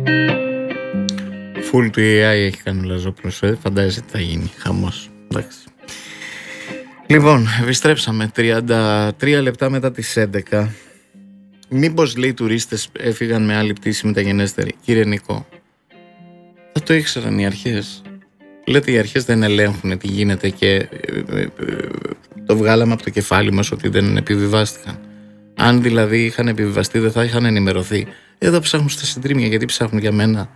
Full του AI έχει κάνει ο Λαζόπουλος. Φαντάζεσαι τι θα γίνει. Χαμός. Εντάξει. Λοιπόν, επιστρέψαμε 33 λεπτά μετά τις 11. Μήπως, λέει, οι τουρίστες έφυγαν με άλλη πτήση μεταγενέστερη? Κύριε Νικό, θα το ήξεραν οι αρχές. Λέτε οι αρχές δεν ελέγχουν τι γίνεται και το βγάλαμε από το κεφάλι μας ότι δεν επιβιβάστηκαν. Αν δηλαδή είχαν επιβιβαστεί δεν θα είχαν ενημερωθεί. Εδώ ψάχνουν στα συντρίμια, γιατί ψάχνουν για μένα?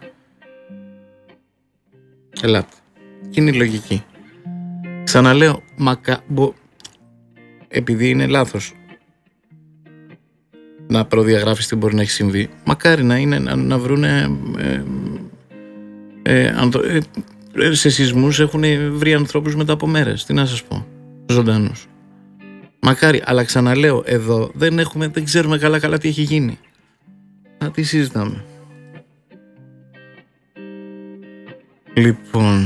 Ελάτε. Και είναι η λογική. Ξαναλέω, επειδή είναι λάθος να προδιαγράφεις τι μπορεί να έχει συμβεί, μακάρι να είναι να βρούνε σε σεισμούς έχουν βρει ανθρώπους μετά από μέρες. Τι να σας πω, ζωντανούς. Μακάρι, αλλά ξαναλέω, εδώ δεν ξέρουμε καλά τι έχει γίνει. Τι συζητάμε? Λοιπόν,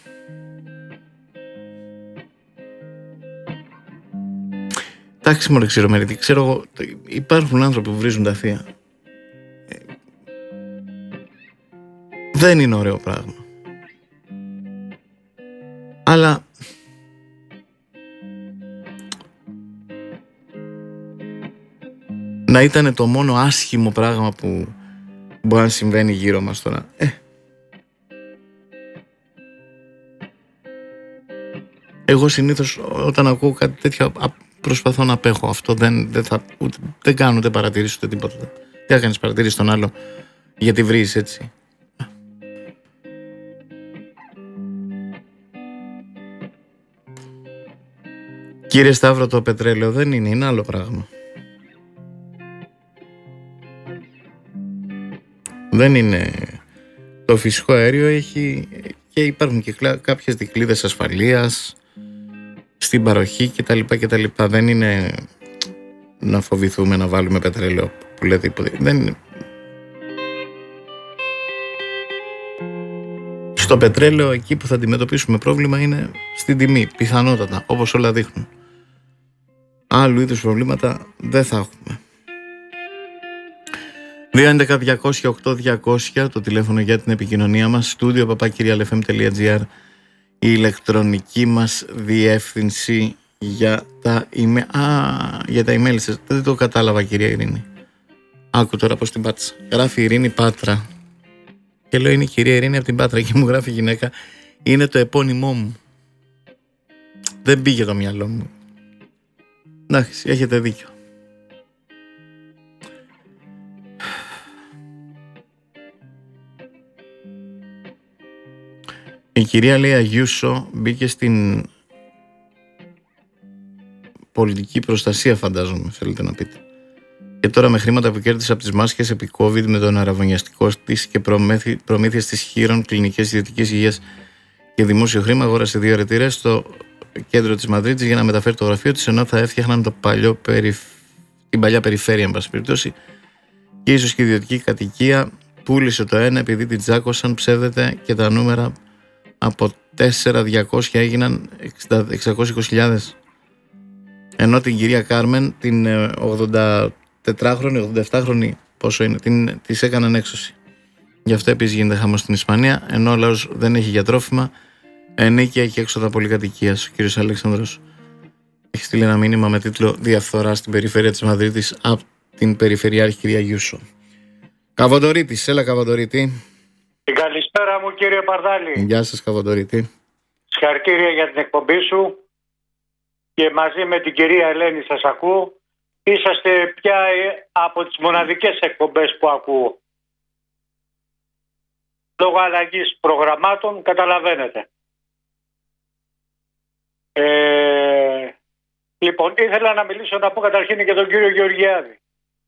εντάξει μωρέ ξηρομερίδη, ξέρω εγώ, υπάρχουν άνθρωποι που βρίζουν τα θεία. Δεν είναι ωραίο πράγμα. Αλλά να ήταν το μόνο άσχημο πράγμα που μπορεί να συμβαίνει γύρω μας τώρα. Εγώ συνήθως όταν ακούω κάτι τέτοιο προσπαθώ να απέχω. Αυτό δεν κάνω ούτε παρατηρήσεις ούτε τίποτα. Τι θα κάνεις παρατηρήσεις στον άλλο γιατί βρίζεις έτσι? Κύριε Σταύρο, το πετρέλαιο δεν είναι άλλο πράγμα. Δεν είναι. Το φυσικό αέριο έχει και υπάρχουν και κάποιες δικλείδες ασφαλείας στην παροχή κτλ. Δεν είναι να φοβηθούμε να βάλουμε πετρέλαιο που λέτε. Δεν είναι. Στο πετρέλαιο εκεί που θα αντιμετωπίσουμε πρόβλημα είναι στην τιμή, πιθανότατα, όπως όλα δείχνουν. Άλλου είδους προβλήματα δεν θα έχουμε. 211-200-8200 το τηλέφωνο για την επικοινωνία μας. Studio @kyrialfm.gr η ηλεκτρονική μας διεύθυνση για τα email. Για τα email σας. Δεν το κατάλαβα, κυρία Ειρήνη. Άκου τώρα πως την πάτησα. Γράφει Ειρήνη Πάτρα. Και λέω είναι η κυρία Ειρήνη από την Πάτρα και μου γράφει γυναίκα. Είναι το επώνυμό μου. Δεν πήγε το μυαλό μου. Εντάξει, έχετε δίκιο. Η κυρία λέει Αγιούσο μπήκε στην πολιτική προστασία, φαντάζομαι, θέλετε να πείτε. Και τώρα με χρήματα που κέρδισε από τις μάσκες επί COVID με τον αραβωνιαστικό της και προμήθειες της χείρων, κλινικές ιδιωτικής υγείας και δημόσιο χρήμα, αγόρασε 2 ρετήρες στο κέντρο της Μαδρίτης για να μεταφέρει το γραφείο της, ενώ θα έφτιαχναν την παλιά περιφέρεια, εν πάση περιπτώσει, και ίσως και ιδιωτική κατοικία. Πούλησε το ένα επειδή την τσάκωσαν, ψεύδεται, και τα νούμερα από 4.200 έγιναν 620.000. Ενώ την κυρία Κάρμεν, την 84χρονη, 87χρονη, πόσο είναι, της έκαναν έξωση. Γι' αυτό επίσης γίνεται χαμός στην Ισπανία, ενώ ο λαός δεν έχει για τρόφιμα, ενίκεια και έξοδα πολυκατοικίας. Ο κύριος Αλέξανδρος έχει στείλει ένα μήνυμα με τίτλο «Διαφθορά στην περιφέρεια της Μαδρίτης» από την Περιφερειάρχη κυρία Γιούσο. Καβοντορίτης, έλα Καβοντορίτη. Καλησπέρα μου κύριε Παρδάλη. Γεια σας Καβοντορίτη. Συγχαρητήρια για την εκπομπή σου και μαζί με την κυρία Ελένη σας ακούω. Είσαστε πια από τις μοναδικές εκπομπές που ακούω. Λόγω αλλαγής προγραμμάτων, καταλαβαίνετε. Λοιπόν, ήθελα να μιλήσω, να πω καταρχήν και τον κύριο Γεωργιάδη.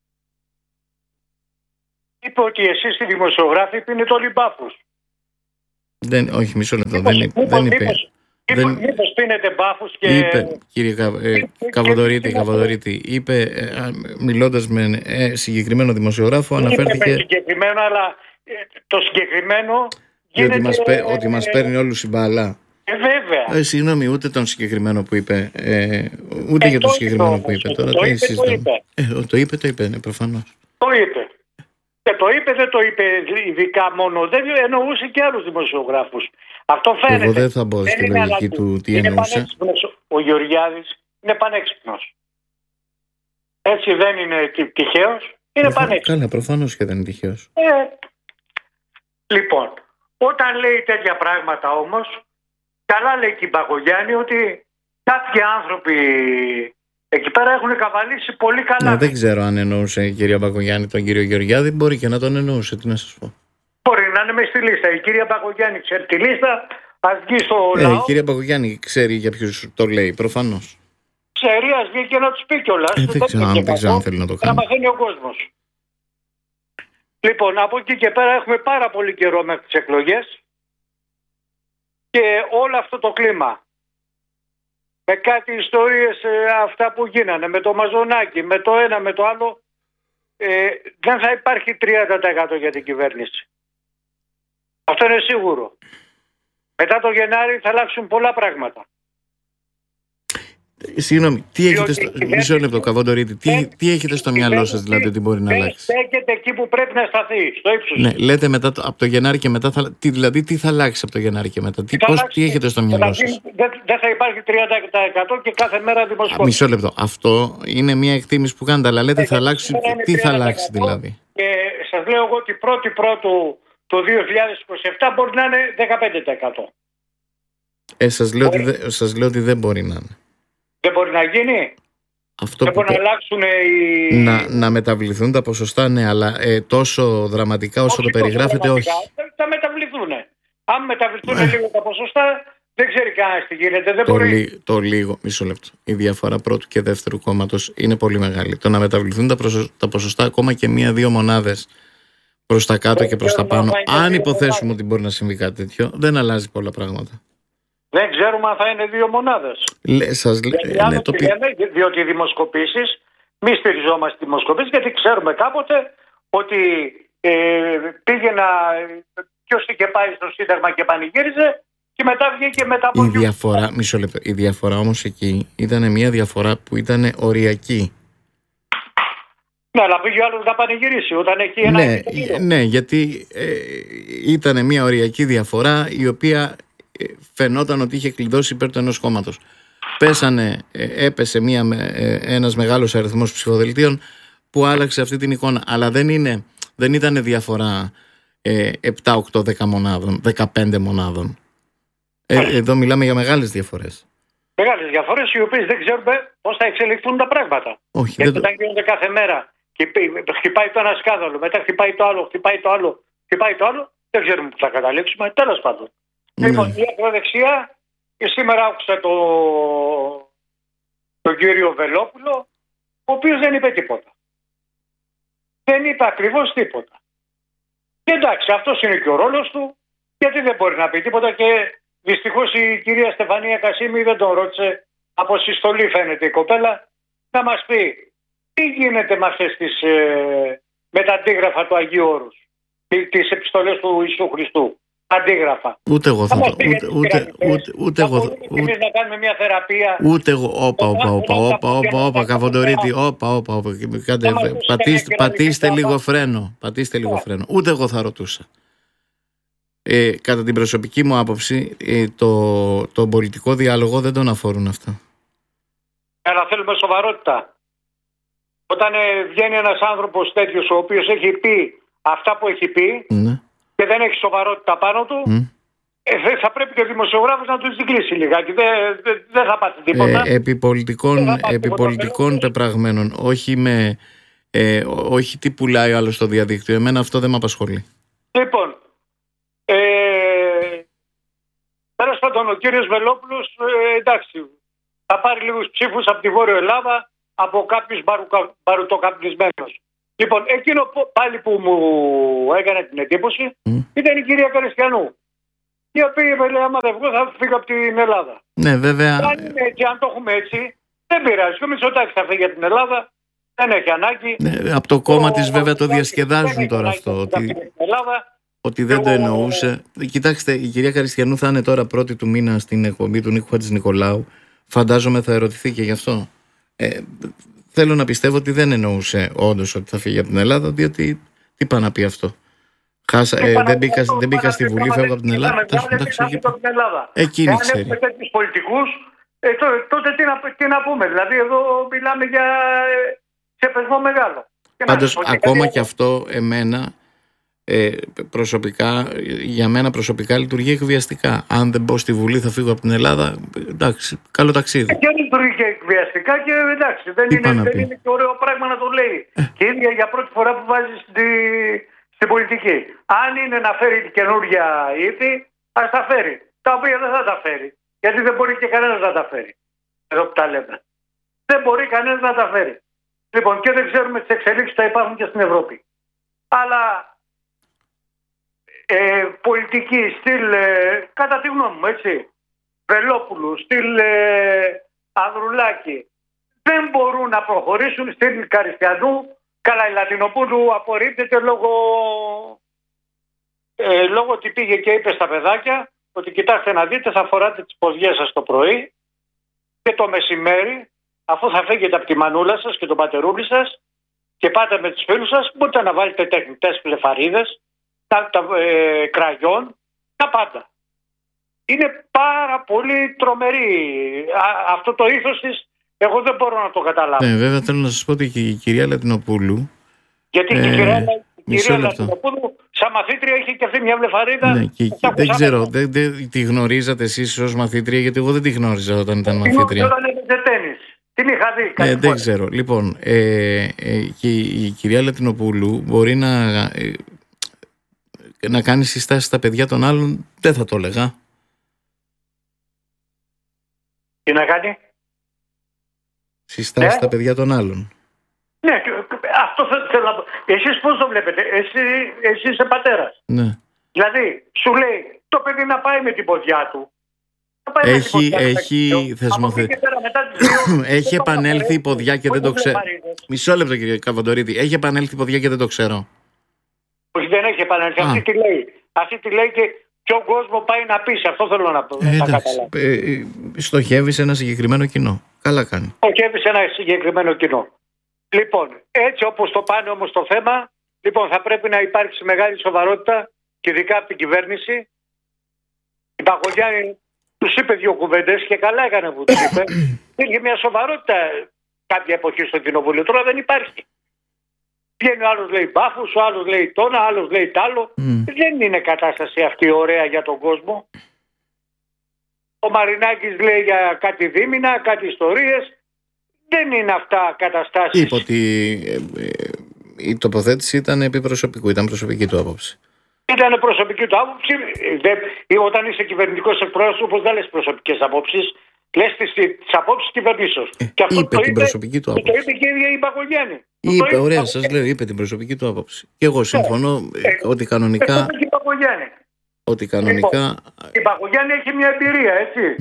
Είπε ότι εσείς οι δημοσιογράφοι πίνετε όλοι μπάφους. Όχι, μισό λεπτό. Δεν είπε. Μήπως πίνετε μπάφους και... Είπε, κύριε Καβοντορίτη, είπε, μιλώντας με συγκεκριμένο δημοσιογράφο, αναφέρθηκε... Είπε συγκεκριμένο, αλλά το συγκεκριμένο γίνεται... Ότι μας παίρνει όλους η μπάλα. Βέβαια. Συγγνώμη, ούτε τον συγκεκριμένο που είπε, ούτε για το συγκεκριμένο που είπε. Τώρα το είπε, το είπε, προφανώς. Το είπε. Και το είπε, δεν το είπε ειδικά μόνο, δεν εννοούσε και άλλους δημοσιογράφους. Αυτό φαίνεται. Εγώ δεν θα μπω στη λογική του τι εννοούσε. Ο Γεωργιάδης είναι πανέξυπνος. Έτσι δεν είναι τυχαίος, είναι πανέξυπνος. Καλά, προφανώς και δεν είναι τυχαίος. Λοιπόν, όταν λέει τέτοια πράγματα όμως, καλά λέει και η Μπακογιάννη ότι κάποιοι άνθρωποι εκεί πέρα έχουν καβαλήσει πολύ καλά. Δεν ξέρω αν εννοούσε η κυρία Μπακογιάννη τον κύριο Γεωργιάδη, μπορεί και να τον εννοούσε, τι να σας πω. Μπορεί να είναι μες στη λίστα. Η κυρία Μπακογιάννη ξέρει τη λίστα, ας βγει στο λαό. Η κυρία Μπακογιάννη ξέρει για ποιους το λέει, προφανώς. Ξέρει, ας βγει και να τους πει κιόλας. Δεν ξέρω αν θέλει να το κάνει. Να μαθαίνει ο κόσμος. Λοιπόν, από εκεί και πέρα έχουμε πάρα πολύ καιρό μέχρι τις εκλογές και όλο αυτό το κλίμα με κάτι ιστορίες αυτά που γίνανε, με το Μαζονάκι, με το ένα, με το άλλο, δεν θα υπάρχει 30% για την κυβέρνηση. Αυτό είναι σίγουρο. Μετά το Γενάρη θα αλλάξουν πολλά πράγματα. Συγγνώμη, τι έχετε στο... Μισό λεπτό, Καβοντορίτη. Τι έχετε στο μυαλό σας, δηλαδή, ότι μπορεί να αλλάξει? Στέκεται εκεί που πρέπει να σταθεί, στο ύψος. Ναι, λέτε μετά από το Γενάρη και μετά. Δηλαδή, τι θα αλλάξει από το Γενάρη και μετά? Τι έχετε στο μυαλό σας? Δεν θα υπάρχει 30% και κάθε μέρα δημοσιογράφος. Μισό λεπτό. Αυτό είναι μια εκτίμηση που κάνετε, αλλά λέτε θα αλλάξει. Τι θα αλλάξει, δηλαδή? Και σας λέω εγώ ότι πρώτου το 2027 μπορεί να είναι 15%. Σας λέω ότι δεν μπορεί να είναι. Δεν μπορεί να γίνει. Αυτό δεν μπορεί να αλλάξουν να μεταβληθούν τα ποσοστά, ναι, αλλά τόσο δραματικά όσο το περιγράφετε, όχι. Θα μεταβληθούν. Αν μεταβληθούν λίγο τα ποσοστά, δεν ξέρει κανένας τι γίνεται. Το λίγο, μισό λεπτό. Η διαφορά πρώτου και δεύτερου κόμματος είναι πολύ μεγάλη. Το να μεταβληθούν τα ποσοστά ακόμα και 1-2 μονάδες προς τα κάτω και προς τα πάνω, αν υποθέσουμε ότι μπορεί να συμβεί κάτι τέτοιο, δεν αλλάζει πολλά πράγματα. Δεν ξέρουμε αν θα είναι 2 μονάδες. Διότι οι δημοσκοπήσεις, μη στηριζόμαστε στις δημοσκοπήσεις, γιατί ξέρουμε κάποτε ότι πήγαινα ποιος είχε πάει στο Σύνταγμα και πανηγύριζε και μετά βγήκε μετά από μισό λεπτό. Η διαφορά όμως εκεί ήταν μια διαφορά που ήταν οριακή. Ναι, αλλά πήγε ο άλλος να πανηγυρίσει όταν έχει ένα... Ναι, γιατί ήταν μια οριακή διαφορά η οποία φαινόταν ότι είχε κλειδώσει υπέρ του ενός κόμματος. Έπεσε ένας μεγάλος αριθμός ψηφοδελτίων που άλλαξε αυτή την εικόνα. Αλλά δεν ήταν διαφορά 7, 8, 10 μονάδων, 15 μονάδων. Εδώ μιλάμε για μεγάλες διαφορές. Μεγάλες διαφορές οι οποίες δεν ξέρουμε πώς θα εξελιχθούν τα πράγματα. Όχι, γιατί όταν γίνονται κάθε μέρα και χτυπάει το ένα σκάνδαλο, μετά χτυπάει το άλλο, χτυπάει το άλλο, δεν ξέρουμε που θα καταλήξουμε. Τέλος πάντων. Λοιπόν, η ακροδεξιά, και σήμερα άκουσα τον κύριο Βελόπουλο, ο οποίος δεν είπε τίποτα. Δεν είπε ακριβώς τίποτα. Και εντάξει, αυτός είναι και ο ρόλος του, γιατί δεν μπορεί να πει τίποτα και δυστυχώς η κυρία Στεφανία Κασίμη δεν τον ρώτησε, από συστολή φαίνεται η κοπέλα, να μας πει τι γίνεται με αυτές με τα αντίγραφα του Αγίου Όρους, τις επιστολές του Ιησού Χριστού. Αντίγραφα. Ούτε εγώ θα το. Ούτε εγώ. Εμείς να κάνουμε μια θεραπεία. Ούτε εγώ. Όπα, Καβοντορίτη. Πατήστε λίγο φρένο. Ούτε εγώ θα ρωτούσα. Κατά την προσωπική μου άποψη, το πολιτικό διάλογο δεν τον αφορούν αυτά. Αλλά θέλουμε σοβαρότητα. Όταν βγαίνει ένας άνθρωπος τέτοιος, ο οποίος έχει πει αυτά που έχει πει, ναι, και δεν έχει σοβαρότητα πάνω του, θα πρέπει και ο δημοσιογράφος να του κλείσει λιγάκι. Δεν θα πάθει τίποτα. Επί πολιτικών πεπραγμένων, όχι τι πουλάει άλλο στο διαδίκτυο. Εμένα αυτό δεν με απασχολεί. Λοιπόν, τέλος πάντων ο κύριος Βελόπουλος, εντάξει, θα πάρει λίγους ψήφους από τη Βόρεια Ελλάδα, από κάποιους μπαρουτοκαπνισμένους. Λοιπόν, εκείνο πάλι που μου έκανε την εντύπωση ήταν η κυρία Καριστιανού, η οποία είπε, λέει, άμα δεν βγω θα φύγω από την Ελλάδα. Ναι, βέβαια. Αν είναι έτσι, αν το έχουμε έτσι, δεν πειράζει. Και ο Μητσοτάκης θα φύγει από την Ελλάδα, δεν έχει ανάγκη. Ναι, από το κόμμα της βέβαια το διασκεδάζουν τώρα αυτό. Ότι δεν το εννοούσε. Κοιτάξτε, η κυρία Καριστιανού θα είναι τώρα πρώτη του μήνα στην εκπομπή του Νίκου Χατζηνικολάου. Φαντάζομαι θα ερωτηθεί και γι' αυτό. Θέλω να πιστεύω ότι δεν εννοούσε όντως ότι θα φύγει από την Ελλάδα, διότι Τι πάει να πει αυτό? Δεν μπήκα στη Βουλή, φεύγω από την Ελλάδα. Εκείνη ξέρει. Αν έχουμε τέτοιους πολιτικούς, τότε τι να πούμε? Δηλαδή εδώ μιλάμε για ξεπεσμό μεγάλο. Πάντως ακόμα και αυτό για μένα προσωπικά λειτουργεί εκβιαστικά. Αν δεν μπω στη Βουλή θα φύγω από την Ελλάδα. Εντάξει, καλό ταξίδι. Και λειτουργεί και εκβιαστικά και εντάξει, δεν είναι και ωραίο πράγμα να το λέει. Και ίδια για πρώτη φορά που βάζει στην πολιτική. Αν είναι να φέρει καινούργια ήθη, ας τα φέρει. Τα οποία δεν θα τα φέρει. Γιατί δεν μπορεί και κανένας να τα φέρει. Εδώ που τα λέμε. Δεν μπορεί κανένας να τα φέρει. Λοιπόν, και δεν ξέρουμε τις εξελίξεις που θα υπάρχουν και στην Ευρώπη. Αλλά πολιτική στυλ, κατά τη γνώμη μου, έτσι, Βελόπουλου, στυλ Ανδρουλάκη, δεν μπορούν να προχωρήσουν στυλ Καριστιανού. Καλά, η Λατινοπούλου απορρίπτεται λόγω ότι πήγε και είπε στα παιδάκια ότι κοιτάξτε να δείτε, θα φοράτε τις ποδιές σας το πρωί και το μεσημέρι, αφού θα φύγετε από τη μανούλα σας και τον πατερούλι σας και πάτε με τους φίλους σας, μπορείτε να βάλετε τεχνητές πλεφαρίδες, κραγιόν, τα πάντα. Είναι πάρα πολύ τρομερή. Αυτό το ήθος της, εγώ δεν μπορώ να το καταλάβω. Βέβαια θέλω να σας πω ότι και η κυρία Λατινοπούλου, γιατί η κυρία Λατινοπούλου σαν μαθήτρια είχε και αυτή μια βλεφαρίδα. Ναι, δεν ξέρω, δεν τη γνωρίζατε εσείς ως μαθήτρια? Γιατί εγώ δεν τη γνώριζα όταν ήταν μαθήτρια. Όταν έπαιζε τένις. Την είχα δει. Δεν ξέρω. Λοιπόν, και η κυρία Λατινοπούλου μπορεί να κάνει συστάσεις στα παιδιά των άλλων, δεν θα το έλεγα. Τι να κάνει? Συστάσεις στα παιδιά των άλλων. Ναι, αυτό θέλω να πω. Εσείς πώς το βλέπετε? Εσύ είσαι πατέρας. Ναι. Δηλαδή, σου λέει το παιδί να πάει με την ποδιά του. Έχει επανέλθει η ποδιά και δεν το ξέρω. Μισό λεπτό, κύριε Καβαντορίτη. Έχει επανέλθει η ποδιά και δεν το ξέρω. Όχι, δεν έχει επανέλθει. Αυτή τη λέει και ποιο κόσμο πάει να πει. Αυτό θέλω να πω. Στοχεύει σε ένα συγκεκριμένο κοινό. Καλά κάνει. Στοχεύει σε ένα συγκεκριμένο κοινό. Λοιπόν, έτσι όπως το πάνε όμως το θέμα, λοιπόν, θα πρέπει να υπάρξει μεγάλη σοβαρότητα και ειδικά από την κυβέρνηση. Η Παγωνιάννη τους είπε δύο κουβέντες και καλά έκανε που τους είπε. Υπήρχε μια σοβαρότητα κάποια εποχή στο κοινοβούλιο. Τώρα δεν υπάρχει. Βγαίνει ο άλλος λέει μπάφους, ο άλλος λέει τόνα, ο άλλος λέει τ' άλλο. Δεν είναι κατάσταση αυτή ωραία για τον κόσμο. Ο Μαρινάκης λέει για κάτι δίμηνα, κάτι ιστορίες. Δεν είναι αυτά καταστάσεις. Είπε ότι η τοποθέτηση ήταν επί προσωπικού, ήταν προσωπική του άποψη. Ήταν προσωπική του άποψη. Όταν είσαι κυβερνητικός εκπρόσωπος, δεν λες προσωπικές απόψεις. Λες τις απόψεις κυβερνήσεως. Είπε την προσωπική του άποψη. Το είπε και η ίδια η Παγωνιάννη. Είπε, ωραία, σας λέω, είπε την προσωπική του άποψη. Και εγώ συμφωνώ ότι κανονικά. Ότι κανονικά. Λοιπόν, η Παγωνιάννη έχει μια εμπειρία, έτσι.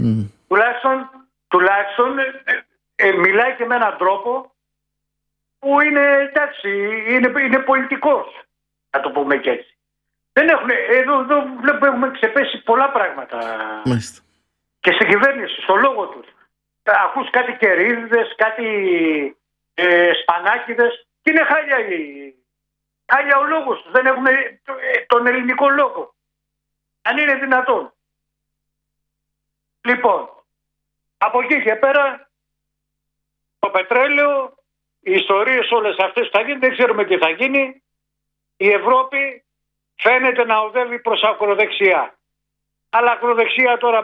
Τουλάχιστον μιλάει και με έναν τρόπο που είναι, εντάξει, είναι πολιτικός, να το πούμε και έτσι. Εδώ βλέπω έχουμε ξεπέσει πολλά πράγματα. Μάλιστα. Και στην κυβέρνηση, στο λόγο τους. Ακούς κάτι κερίδες, κάτι σπανάκιδες και είναι χάλια ο λόγος τους. Δεν έχουν τον ελληνικό λόγο. Αν είναι δυνατόν. Λοιπόν, από εκεί και πέρα, το πετρέλαιο, οι ιστορίες όλες αυτές θα γίνουν, δεν ξέρουμε τι θα γίνει. Η Ευρώπη φαίνεται να οδεύει προς ακροδεξιά. Αλλά ακροδεξιά τώρα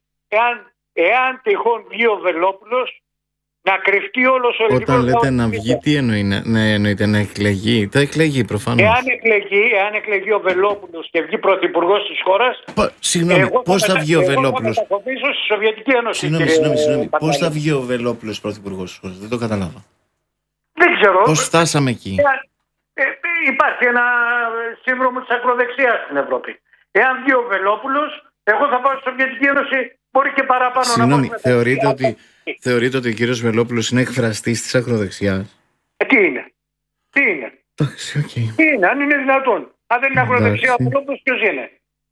εάν τυχόν βγει ο Βελόπουλος, να κρυφτεί όλος ο ελληνικός. Όταν λέτε να βγει, τι εννοείται, να εκλεγεί? Θα εκλεγεί προφανώς. Εάν εκλεγεί ο Βελόπουλος και βγει πρωθυπουργός της χώρας. Συγγνώμη, πώς θα βγει ο Βελόπουλος? Θα μετακομίσω στη Σοβιετική Ένωση. Συγγνώμη. Πώς θα βγει ο Βελόπουλος πρωθυπουργός της χώρας? Δεν το καταλάβα. Δεν ξέρω. Πώς φτάσαμε εκεί? Υπάρχει ένα σύνδρομο της ακροδεξιάς στην Ευρώπη. Εάν βγει ο Βελόπουλος, εγώ θα πάω στη Σοβιετική Ένωση, μπορεί και παραπάνω. Συγγνώμη, θεωρείτε ότι ο κύριος Βελόπουλος είναι εκφραστής της ακροδεξιάς? Τι είναι? Εντάξει, okay. Τι είναι, αν είναι δυνατόν? Αν δεν είναι ακροδεξιά ο Βελόπουλος, ποιος είναι?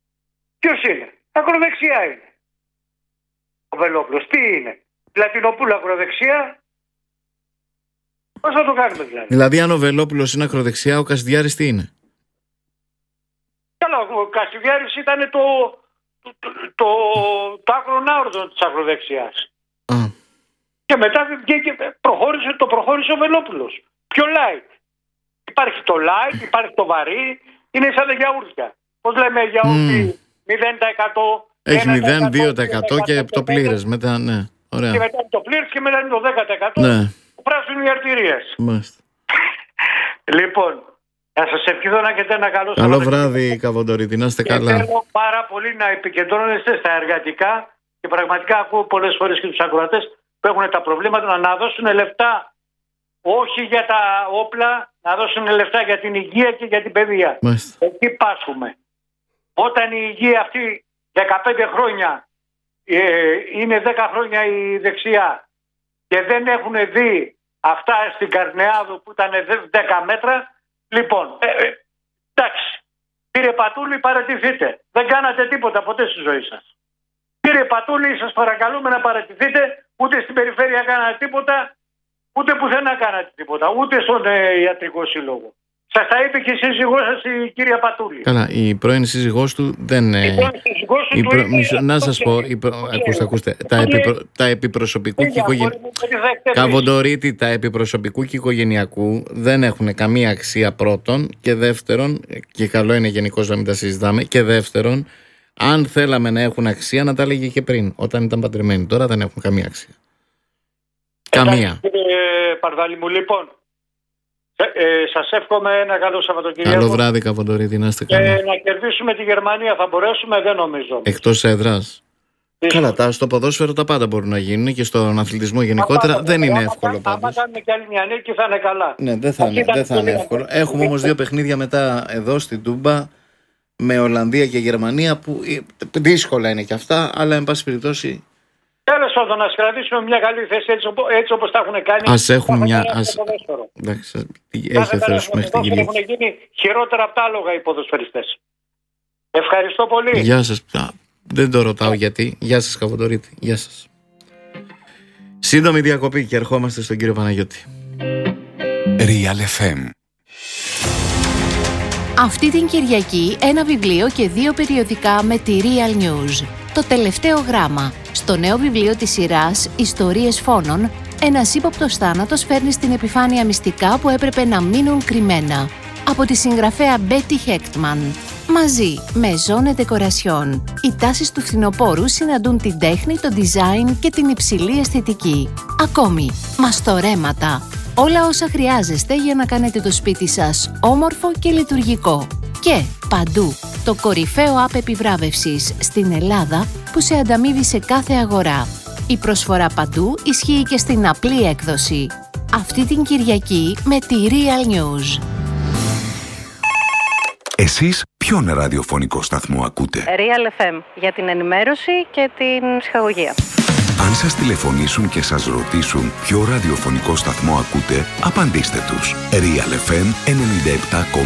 Ακροδεξιά είναι ο Βελόπουλος. Τι είναι? Λατινοπούλου ακροδεξιά? Πώς θα το κάνουμε δηλαδή? Δηλαδή αν ο Βελόπουλος είναι ακροδεξιά, ο Κασιδιάρης τι είναι? καλά. Ο Κασιδιάρης ήταν το άκρο άορτο της ακροδεξιάς. Και μετά προχώρησε ο Βελόπουλος. Πιο light. Υπάρχει το light, υπάρχει το βαρύ. Είναι σαν τα γιαούρτια. Πώς λέμε γιαούρτι 0%. Έχει 0,2% και το πλήρες μετά, ναι. Ωραία. Και μετά το πλήρες και μετά είναι το 10%. Ναι. Που πράσινουν οι αρτηρίες. Μάλιστα. Λοιπόν, θα σας ευχηθώ να έχετε ένα καλό βράδυ, Καβοντορίτη, να είστε καλά. Θέλω πάρα πολύ να επικεντρώνεστε στα εργατικά και πραγματικά ακούω πολλές φορές και τους ακροατές που έχουν τα προβλήματα να δώσουν λεφτά όχι για τα όπλα, να δώσουν λεφτά για την υγεία και για την παιδεία. Μάλιστα. Εκεί πάσχουμε. Όταν η υγεία αυτή 15 χρόνια είναι 10 χρόνια η δεξιά και δεν έχουν δει αυτά στην Καρνεάδου που ήταν 10 μέτρα, λοιπόν, εντάξει, κύριε Πατούλη, παρατηθείτε. Δεν κάνατε τίποτα ποτέ στη ζωή σας. Κύριε Πατούλη, σας παρακαλούμε να παρατηθείτε. Ούτε στην περιφέρεια κάνατε τίποτα, ούτε πουθενά κάνατε τίποτα, ούτε στον ιατρικό σύλλογο. Σας τα είπε και η σύζυγός σας, η κυρία Πατούλη. Καλά, η πρώην σύζυγός του δεν... Να σας πω, ακούστε, τα επιπροσωπικού και οικογενειακού... Καβοντορίτη, τα επιπροσωπικού και οικογενειακού δεν έχουν καμία αξία πρώτον, και δεύτερον, και καλό είναι γενικώς να μην τα συζητάμε, και δεύτερον, αν θέλαμε να έχουν αξία να τα έλεγε και πριν, όταν ήταν παντρεμένοι. Τώρα δεν έχουν καμία αξία. Καμία. Παρδάλη μου, λοιπόν, σας εύχομαι ένα καλό Σαββατοκύριακο. Καλό βράδυ, Καβοντορίτη, να είστε καλά. Να κερδίσουμε τη Γερμανία θα μπορέσουμε, δεν νομίζω. Εκτός έδρας. Καλά, στο ποδόσφαιρο τα πάντα μπορούν να γίνουν και στον αθλητισμό γενικότερα. Δεν είναι εύκολο πάντως. Αν κάνουμε κι άλλη μια νίκη θα είναι καλά. Ναι, δεν θα είναι εύκολο. Έχουμε όμως 2 παιχνίδια μετά εδώ στην Τούμπα με Ολλανδία και Γερμανία που δύσκολα είναι και αυτά, αλλά εν πάση περιπτώσει. Τέλος πάντων, να κρατήσουμε μια καλή θέση έτσι όπως τα έχουν κάνει. Ας έχουν μια. Εντάξει, έχει θέση μέχρι την κυρία. Έχουν γίνει χειρότερα από τα άλογα οι ποδοσφαιριστές. Ευχαριστώ πολύ. Γεια σας. Δεν το ρωτάω γιατί. Γεια σας, Καβοντορίτη. Γεια σας. Σύντομη διακοπή και ερχόμαστε στον κύριο Παναγιώτη. Real FM. Αυτή την Κυριακή ένα βιβλίο και 2 περιοδικά με τη Real News. Το τελευταίο γράμμα. Στο νέο βιβλίο της σειράς «Ιστορίες φόνων», ένας ύποπτος θάνατος φέρνει στην επιφάνεια μυστικά που έπρεπε να μείνουν κρυμμένα. Από τη συγγραφέα Μπέτι Χέκτμαν. Μαζί με Zone Decoration, οι τάσεις του φθινοπόρου συναντούν την τέχνη, το design και την υψηλή αισθητική. Ακόμη, μαστορέματα. Όλα όσα χρειάζεστε για να κάνετε το σπίτι σας όμορφο και λειτουργικό. Και παντού, το κορυφαίο app επιβράβευσης στην Ελλάδα που σε ανταμείβει σε κάθε αγορά. Η προσφορά παντού ισχύει και στην απλή έκδοση. Αυτή την Κυριακή με τη Real News. Εσείς ποιον ραδιοφωνικό σταθμό ακούτε? Real FM, για την ενημέρωση και την ψυχαγωγία. Αν σας τηλεφωνήσουν και σας ρωτήσουν ποιο ραδιοφωνικό σταθμό ακούτε, απαντήστε τους. Real FM 97,8.